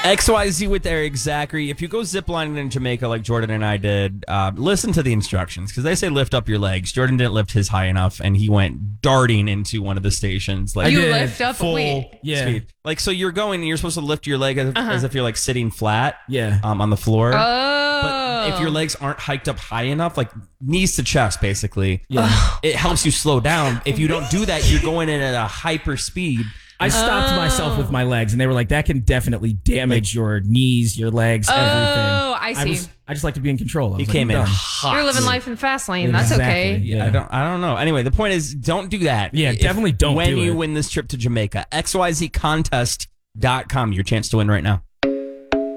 XYZ with Eric Zachary. If you go ziplining in Jamaica like Jordan and I did, listen to the instructions because they say lift up your legs. Jordan didn't lift his high enough and he went darting into one of the stations. Like You lift up full speed. Like, so you're going and you're supposed to lift your leg as if you're like sitting flat on the floor. But if your legs aren't hiked up high enough, like knees to chest, basically, it helps you slow down. If you don't do that, you're going in at a hyper speed. I stopped myself with my legs, and they were like, that can definitely damage your knees, your legs, everything. Oh, I see. I just like to be in control. You came in hot. You're living life in fast lane. That's okay. Yeah. I don't know. Anyway, the point is, don't do that. Yeah, definitely don't do it. When you win this trip to Jamaica, xyzcontest.com, your chance to win right now.